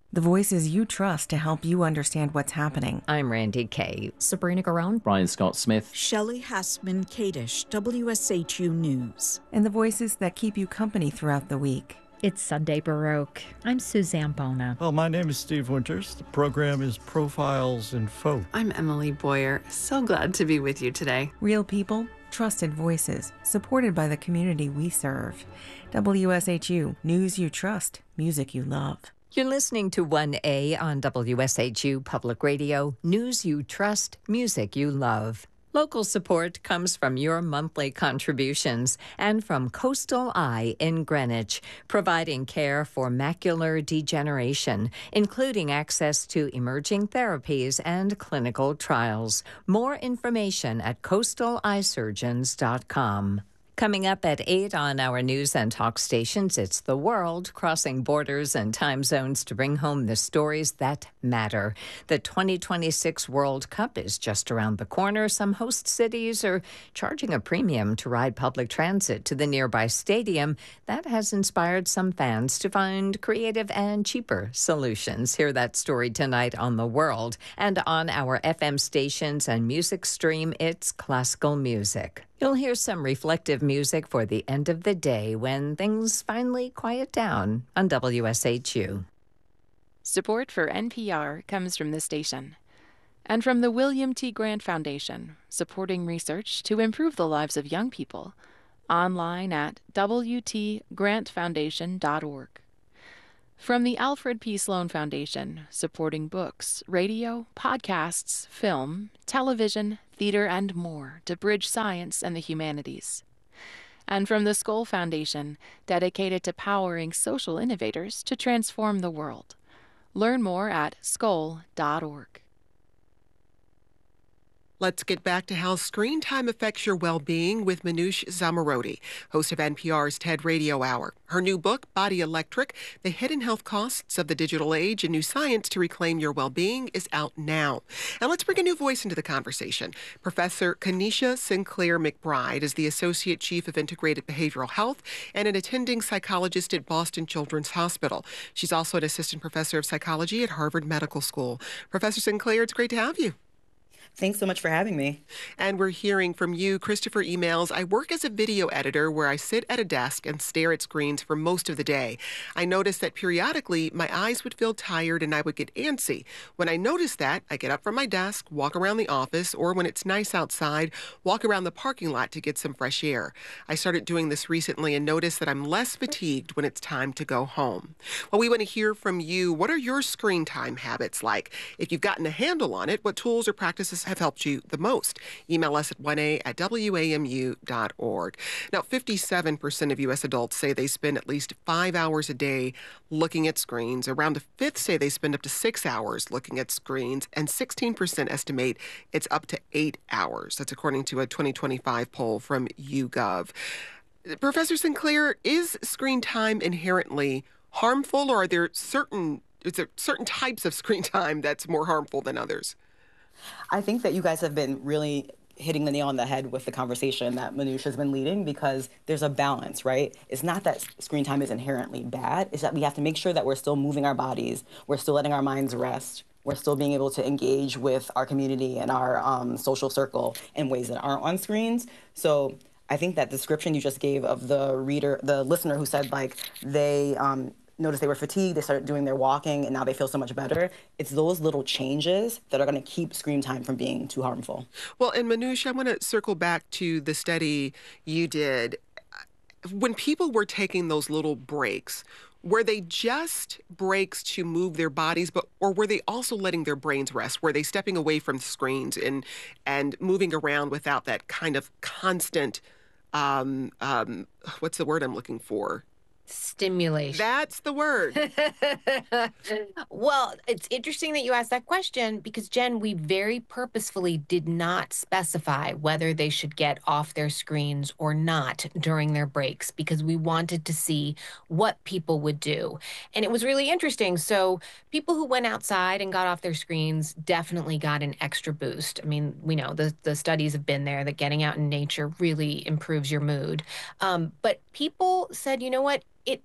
The voices you trust to help you understand what's happening. I'm Randy Kay. Sabrina Garone. Brian Scott Smith. Shelley Hassman-Kadish, WSHU News. And the voices that keep you company throughout the week. It's Sunday Baroque. I'm Suzanne Bona. Well, my name is Steve Winters. The program is Profiles in Folk. I'm Emily Boyer. So glad to be with you today. Real people, trusted voices, supported by the community we serve. WSHU, news you trust, music you love. You're listening to 1A on WSHU Public Radio, news you trust, music you love. Local support comes from your monthly contributions and from Coastal Eye in Greenwich, providing care for macular degeneration, including access to emerging therapies and clinical trials. More information at coastaleyesurgeons.com. Coming up at 8 on our news and talk stations, it's The World, crossing borders and time zones to bring home the stories that matter. The 2026 World Cup is just around the corner. Some host cities are charging a premium to ride public transit to the nearby stadium. That has inspired some fans to find creative and cheaper solutions. Hear that story tonight on The World. And on our FM stations and music stream, it's classical music. You'll hear some reflective music for the end of the day when things finally quiet down on WSHU. Support for NPR comes from this station and from the William T. Grant Foundation, supporting research to improve the lives of young people, online at wtgrantfoundation.org. From the Alfred P. Sloan Foundation, supporting books, radio, podcasts, film, television, theater, and more to bridge science and the humanities. And from the Skoll Foundation, dedicated to powering social innovators to transform the world. Learn more at skoll.org. Let's get back to how screen time affects your well-being with Manoush Zomorodi, host of NPR's TED Radio Hour. Her new book, Body Electric, The Hidden Health Costs of the Digital Age and New Science to Reclaim Your Well-Being, is out now. And let's bring a new voice into the conversation. Professor Kanisha Sinclair McBride is the Associate Chief of Integrated Behavioral Health and an attending psychologist at Boston Children's Hospital. She's also an assistant professor of psychology at Harvard Medical School. Professor Sinclair, it's great to have you. Thanks so much for having me. And we're hearing from you. Christopher emails, I work as a video editor where I sit at a desk and stare at screens for most of the day. I noticed that periodically my eyes would feel tired and I would get antsy. When I notice that, I get up from my desk, walk around the office, or when it's nice outside, walk around the parking lot to get some fresh air. I started doing this recently and noticed that I'm less fatigued when it's time to go home. Well, we want to hear from you. What are your screen time habits like? If you've gotten a handle on it, what tools or practices have helped you the most? Email us at 1a@wamu.org. Now, 57% of U.S. adults say they spend at least 5 hours a day looking at screens. Around a fifth say they spend up to 6 hours looking at screens, and 16% estimate it's up to 8 hours. That's according to a 2025 poll from YouGov. Professor Sinclair, is screen time inherently harmful, or is there certain types of screen time that's more harmful than others? I think that you guys have been really hitting the nail on the head with the conversation that Manoush has been leading, because there's a balance, right? It's not that screen time is inherently bad. It's that we have to make sure that we're still moving our bodies. We're still letting our minds rest. We're still being able to engage with our community and our social circle in ways that aren't on screens. So I think that description you just gave of the listener who said, like, they noticed they were fatigued, they started doing their walking, and now they feel so much better. It's those little changes that are going to keep screen time from being too harmful. Well, and Manoush, I want to circle back to the study you did. When people were taking those little breaks, were they just breaks to move their bodies, or were they also letting their brains rest? Were they stepping away from screens and moving around without that kind of constant, what's the word I'm looking for? Stimulation. That's the word. Well, it's interesting that you asked that question because, Jen, we very purposefully did not specify whether they should get off their screens or not during their breaks because we wanted to see what people would do. And it was really interesting. So people who went outside and got off their screens definitely got an extra boost. I mean, we know the studies have been there that getting out in nature really improves your mood. But people said, you know what?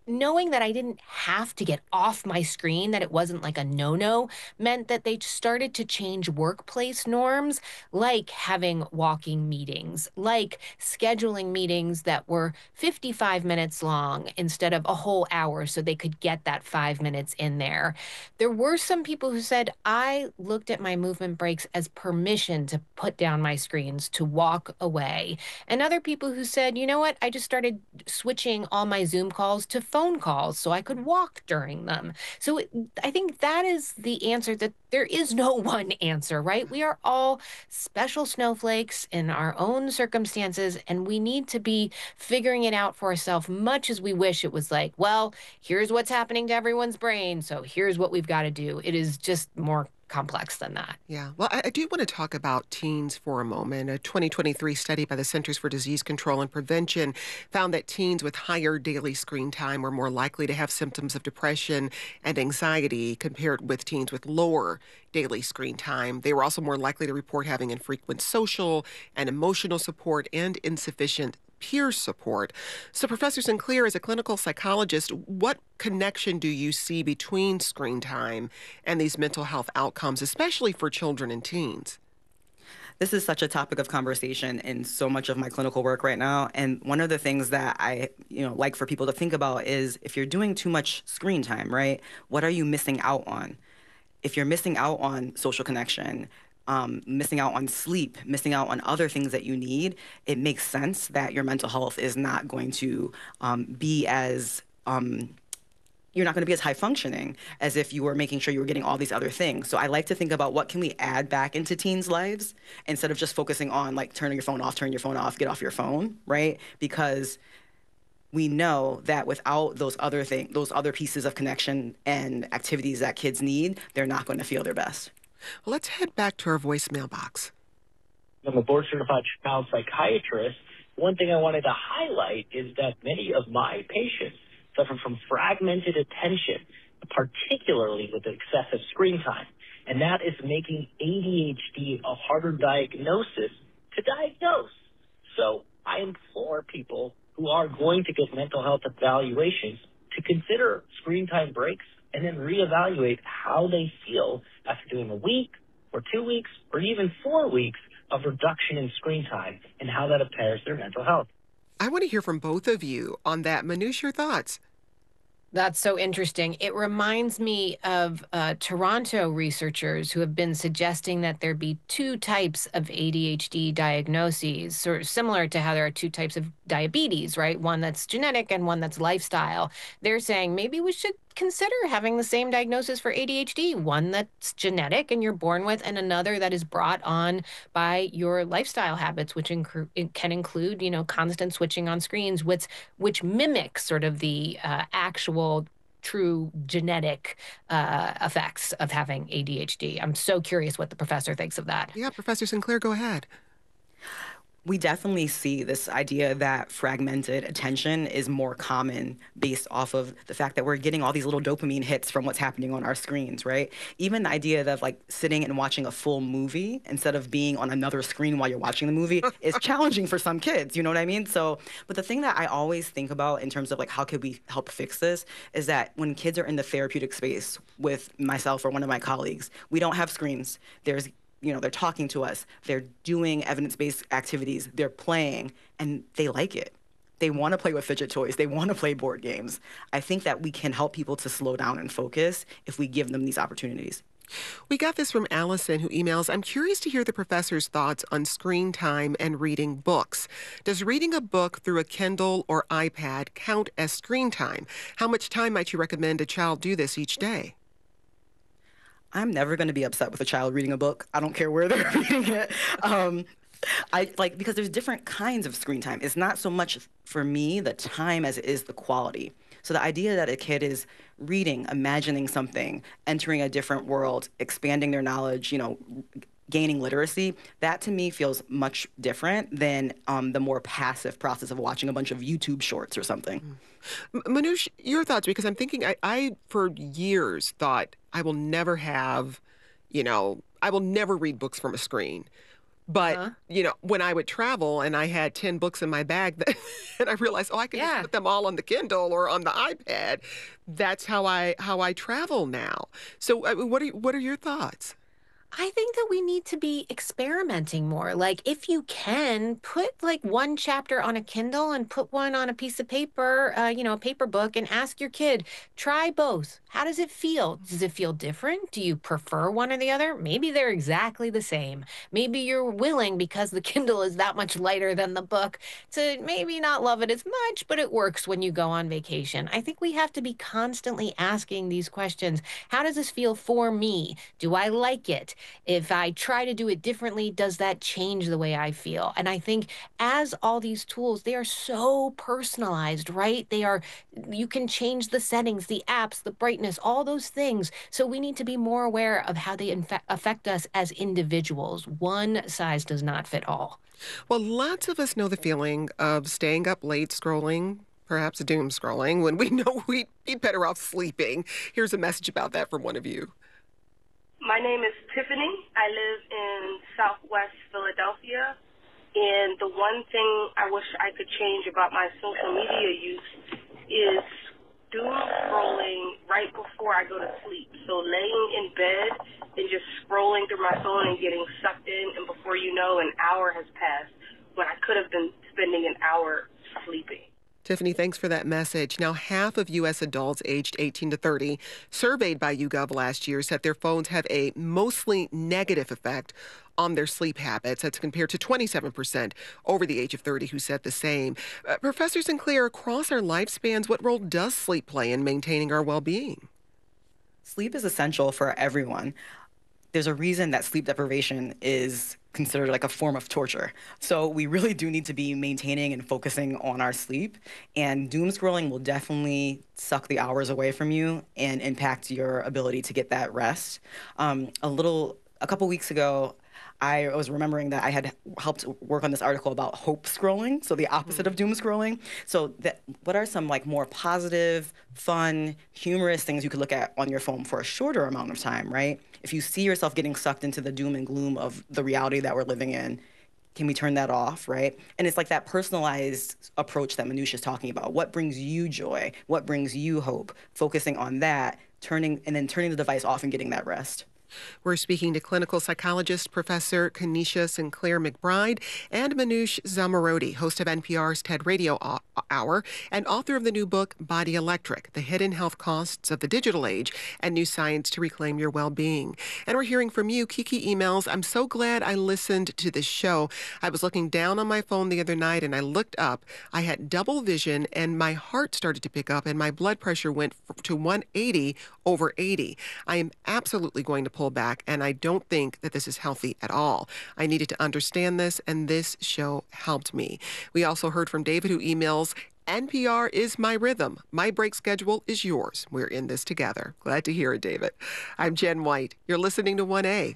knowing that I didn't have to get off my screen, that it wasn't like a no-no, meant that they started to change workplace norms, like having walking meetings, like scheduling meetings that were 55 minutes long instead of a whole hour so they could get that 5 minutes in there. There were some people who said, I looked at my movement breaks as permission to put down my screens, to walk away. And other people who said, you know what, I just started switching all my Zoom calls to phone calls so I could walk during them. So I think that is the answer, that there is no one answer, right? We are all special snowflakes in our own circumstances, and we need to be figuring it out for ourselves, much as we wish it was like, well, here's what's happening to everyone's brain, so here's what we've got to do. It is just more complex than that. Yeah. Well, I do want to talk about teens for a moment. A 2023 study by the Centers for Disease Control and Prevention found that teens with higher daily screen time were more likely to have symptoms of depression and anxiety compared with teens with lower daily screen time. They were also more likely to report having infrequent social and emotional support and insufficient peer support. So, Professor Sinclair, as a clinical psychologist, what connection do you see between screen time and these mental health outcomes, especially for children and teens? This is such a topic of conversation in so much of my clinical work right now. And one of the things that I, like for people to think about is, if you're doing too much screen time, right, what are you missing out on? If you're missing out on social connection, missing out on sleep, missing out on other things that you need, it makes sense that your mental health is not going to be as you're not going to be as high functioning as if you were making sure you were getting all these other things. So I like to think about, what can we add back into teens' lives instead of just focusing on like turn your phone off, get off your phone, right? Because we know that without those other pieces of connection and activities that kids need, they're not going to feel their best. Well, let's head back to our voicemail box. I'm a board-certified child psychiatrist. One thing I wanted to highlight is that many of my patients suffer from fragmented attention, particularly with excessive screen time. And that is making ADHD a harder diagnosis to diagnose. So I implore people who are going to get mental health evaluations to consider screen time breaks and then reevaluate how they feel after doing a week or 2 weeks or even 4 weeks of reduction in screen time and how that impairs their mental health. I want to hear from both of you on that. Manoush, your thoughts? That's so interesting. It reminds me of Toronto researchers who have been suggesting that there be two types of ADHD diagnoses, sort of similar to how there are two types of diabetes, right? One that's genetic and one that's lifestyle. They're saying maybe we should consider having the same diagnosis for ADHD, one that's genetic and you're born with, and another that is brought on by your lifestyle habits, which can include, constant switching on screens, which mimics sort of the actual true genetic effects of having ADHD. I'm so curious what the professor thinks of that. Yeah, Professor Sinclair, go ahead. We definitely see this idea that fragmented attention is more common based off of the fact that we're getting all these little dopamine hits from what's happening on our screens, right? Even the idea of like sitting and watching a full movie instead of being on another screen while you're watching the movie is challenging for some kids, you know what I mean? So, but the thing that I always think about in terms of like how could we help fix this is that when kids are in the therapeutic space with myself or one of my colleagues, we don't have screens. They're talking to us, they're doing evidence-based activities, they're playing, and they like it. They want to play with fidget toys, they want to play board games. I think that we can help people to slow down and focus if we give them these opportunities. We got this from Allison, who emails, I'm curious to hear the professor's thoughts on screen time and reading books. Does reading a book through a Kindle or iPad count as screen time? How much time might you recommend a child do this each day? I'm never going to be upset with a child reading a book. I don't care where they're reading it. Because there's different kinds of screen time. It's not so much for me the time as it is the quality. So the idea that a kid is reading, imagining something, entering a different world, expanding their knowledge, gaining literacy, that to me feels much different than the more passive process of watching a bunch of YouTube shorts or something. Manoush, your thoughts, because I'm thinking I for years thought I will never have, I will never read books from a screen. But, when I would travel and I had 10 books in my bag and I realized, I can just put them all on the Kindle or on the iPad. That's how I travel now. So what are your thoughts? I think that we need to be experimenting more. Like, if you can, put like one chapter on a Kindle and put one on a piece of paper, a paper book, and ask your kid, try both. How does it feel? Does it feel different? Do you prefer one or the other? Maybe they're exactly the same. Maybe you're willing, because the Kindle is that much lighter than the book, to maybe not love it as much, but it works when you go on vacation. I think we have to be constantly asking these questions. How does this feel for me? Do I like it? If I try to do it differently, does that change the way I feel? And I think as all these tools, they are so personalized, right? You can change the settings, the apps, the brightness, all those things. So we need to be more aware of how they affect us as individuals. One size does not fit all. Well, lots of us know the feeling of staying up late scrolling, perhaps doom scrolling, when we know we'd be better off sleeping. Here's a message about that from one of you. My name is Tiffany. I live in Southwest Philadelphia, and the one thing I wish I could change about my social media use is doom scrolling right before I go to sleep. So laying in bed and just scrolling through my phone and getting sucked in, and before you know, an hour has passed when I could have been spending an hour sleeping. Tiffany, thanks for that message. Now, half of U.S. adults aged 18 to 30 surveyed by YouGov last year said their phones have a mostly negative effect on their sleep habits. That's compared to 27% over the age of 30 who said the same. Professor Sinclair, across our lifespans, what role does sleep play in maintaining our well-being? Sleep is essential for everyone. There's a reason that sleep deprivation is considered like a form of torture. So we really do need to be maintaining and focusing on our sleep. And doom scrolling will definitely suck the hours away from you and impact your ability to get that rest. A couple weeks ago, I was remembering that I had helped work on this article about hope scrolling, so the opposite of doom scrolling. So what are some more positive, fun, humorous things you could look at on your phone for a shorter amount of time, right? If you see yourself getting sucked into the doom and gloom of the reality that we're living in, can we turn that off, right? And it's like that personalized approach that Manoush is talking about. What brings you joy? What brings you hope? Focusing on that, turning the device off and getting that rest. We're speaking to clinical psychologist Professor Kenesha Sinclair McBride and Manoush Zomorodi, host of NPR's TED Radio Hour and author of the new book, Body Electric, The Hidden Health Costs of the Digital Age and New Science to Reclaim Your Well-Being. And we're hearing from you, Kiki emails. I'm so glad I listened to this show. I was looking down on my phone the other night and I looked up. I had double vision and my heart started to pick up and my blood pressure went to 180/80. I am absolutely going to pull back, and I don't think that this is healthy at all. I needed to understand this, and this show helped me. We also heard from David, who emails, NPR is my rhythm. My break schedule is yours. We're in this together. Glad to hear it, David. I'm Jen White. You're listening to 1A.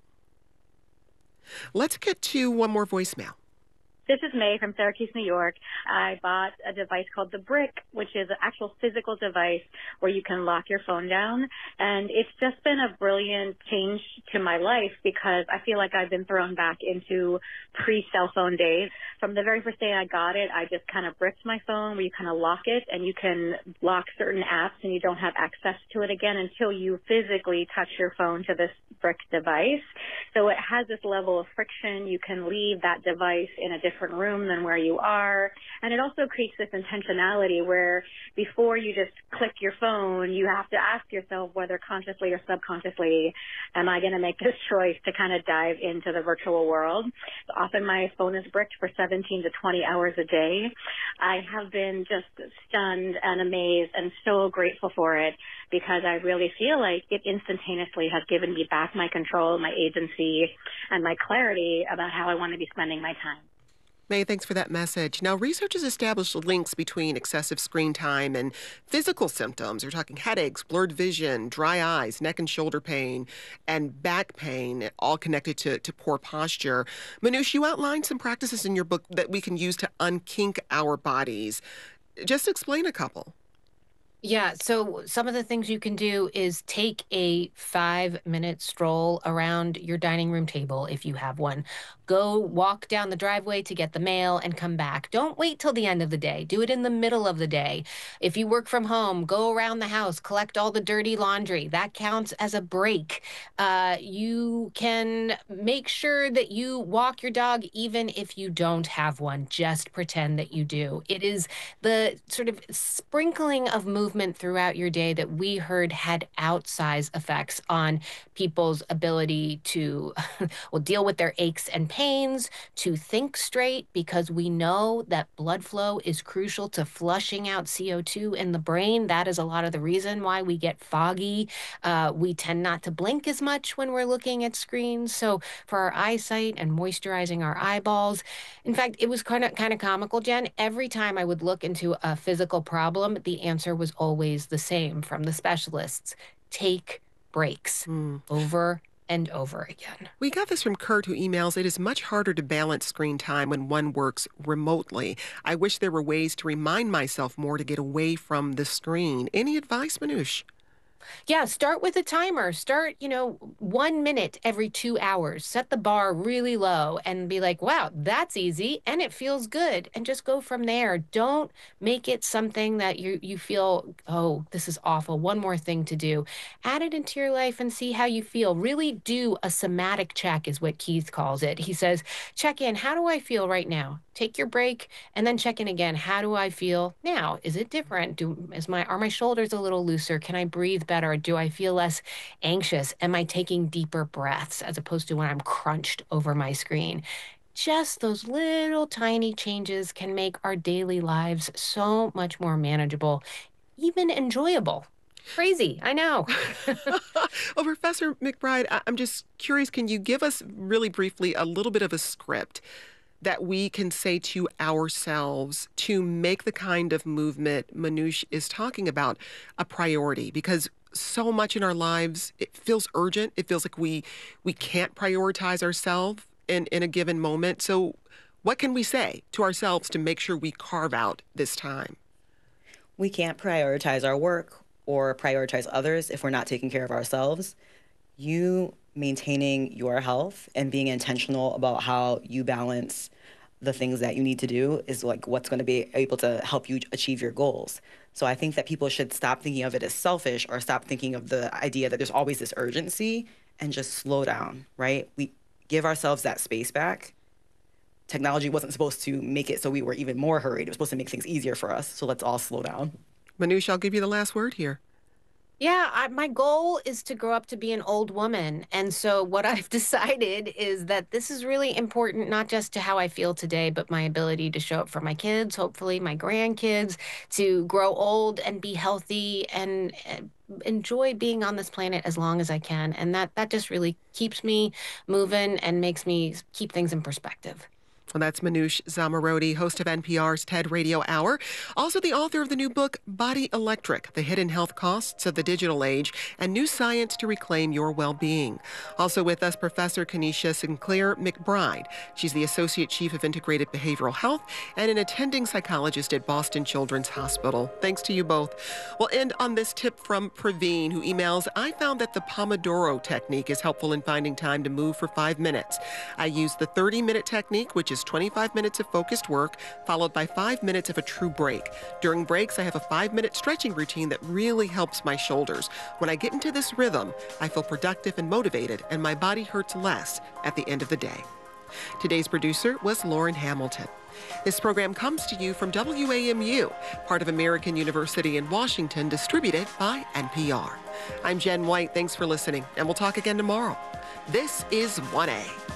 Let's get to one more voicemail. This is May from Syracuse, New York. I bought a device called the Brick, which is an actual physical device where you can lock your phone down. And it's just been a brilliant change to my life because I feel like I've been thrown back into pre-cell phone days. From the very first day I got it, I just kind of bricked my phone where you kind of lock it and you can lock certain apps and you don't have access to it again until you physically touch your phone to this Brick device. So it has this level of friction. You can leave that device in a different room than where you are. And it also creates this intentionality where before you just click your phone, you have to ask yourself whether consciously or subconsciously, am I going to make this choice to kind of dive into the virtual world? So often my phone is bricked for 17 to 20 hours a day. I have been just stunned and amazed and so grateful for it because I really feel like it instantaneously has given me back my control, my agency, and my clarity about how I want to be spending my time. May, thanks for that message. Now, research has established links between excessive screen time and physical symptoms. We're talking headaches, blurred vision, dry eyes, neck and shoulder pain, and back pain, all connected to poor posture. Manoush, you outlined some practices in your book that we can use to unkink our bodies. Just explain a couple. Yeah, so some of the things you can do is take a 5-minute stroll around your dining room table if you have one. Go walk down the driveway to get the mail and come back. Don't wait till the end of the day. Do it in the middle of the day. If you work from home, go around the house, collect all the dirty laundry. That counts as a break. You can make sure that you walk your dog even if you don't have one. Just pretend that you do. It is the sort of sprinkling of movement throughout your day that we heard had outsized effects on people's ability to deal with their aches and pains, to think straight, because we know that blood flow is crucial to flushing out CO2 in the brain. That is a lot of the reason why we get foggy. We tend not to blink as much when we're looking at screens. So for our eyesight and moisturizing our eyeballs, in fact, it was kind of comical, Jen. Every time I would look into a physical problem, the answer was always the same from the specialists. Take breaks over and over again. We got this from Kurt, who emails, "It is much harder to balance screen time when one works remotely. I wish there were ways to remind myself more to get away from the screen." Any advice, Manoush? Yeah, start with a timer. Start, 1 minute every 2 hours. Set the bar really low and be like, wow, that's easy and it feels good. And just go from there. Don't make it something that you feel, oh, this is awful. One more thing to do. Add it into your life and see how you feel. Really do a somatic check is what Keith calls it. He says, check in. How do I feel right now? Take your break and then check in again. How do I feel now? Is it different? Are my shoulders a little looser? Can I breathe better? Do I feel less anxious? Am I taking deeper breaths as opposed to when I'm crunched over my screen? Just those little tiny changes can make our daily lives so much more manageable, even enjoyable. Crazy, I know. Well, Professor McBride, I'm just curious, can you give us really briefly a little bit of a script that we can say to ourselves to make the kind of movement Manoush is talking about a priority? Because so much in our lives, it feels urgent. It feels like we can't prioritize ourselves in a given moment. So what can we say to ourselves to make sure we carve out this time? We can't prioritize our work or prioritize others if we're not taking care of ourselves. You maintaining your health and being intentional about how you balance the things that you need to do is like what's going to be able to help you achieve your goals. So I think that people should stop thinking of it as selfish or stop thinking of the idea that there's always this urgency and just slow down, right? We give ourselves that space back. Technology wasn't supposed to make it so we were even more hurried. It was supposed to make things easier for us. So let's all slow down. Manoush, I'll give you the last word here. Yeah, my goal is to grow up to be an old woman. And so what I've decided is that this is really important, not just to how I feel today, but my ability to show up for my kids, hopefully my grandkids, to grow old and be healthy and enjoy being on this planet as long as I can. And that just really keeps me moving and makes me keep things in perspective. Well, that's Manoush Zomorodi, host of NPR's TED Radio Hour. Also the author of the new book, Body Electric, The Hidden Health Costs of the Digital Age and New Science to Reclaim Your Well-Being. Also with us, Professor Kenesha Sinclair McBride. She's the Associate Chief of Integrated Behavioral Health and an attending psychologist at Boston Children's Hospital. Thanks to you both. We'll end on this tip from Praveen, who emails, I found that the Pomodoro technique is helpful in finding time to move for 5 minutes. I use the 30-minute technique, which is 25 minutes of focused work, followed by 5 minutes of a true break. During breaks, I have a 5-minute stretching routine that really helps my shoulders. When I get into this rhythm, I feel productive and motivated, and my body hurts less at the end of the day. Today's producer was Lauren Hamilton. This program comes to you from WAMU, part of American University in Washington, distributed by NPR. I'm Jen White. Thanks for listening, and we'll talk again tomorrow. This is 1A.